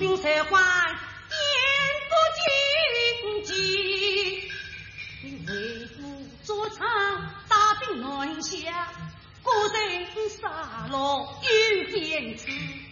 兵社官言不尽计，为父作场大兵南下，个人杀戮有坚持。